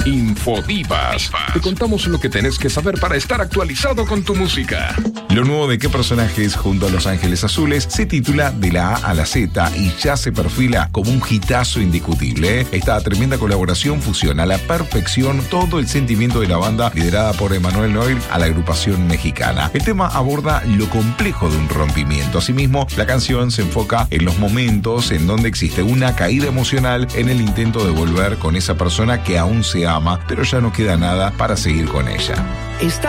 Infodivas. Te contamos lo que tenés que saber para estar actualizado con tu música. Lo nuevo de ¿Qué personajes junto a Los Ángeles Azules? Se titula De la A a la Z y ya se perfila como un hitazo indiscutible. Esta tremenda colaboración fusiona a la perfección todo el sentimiento de la banda liderada por Emanuel Noir a la agrupación mexicana. El tema aborda lo complejo de un rompimiento. Asimismo, la canción se enfoca en los momentos en donde existe una caída emocional en el intento de volver con esa persona que aún se ama, pero ya no queda nada para seguir con ella. Está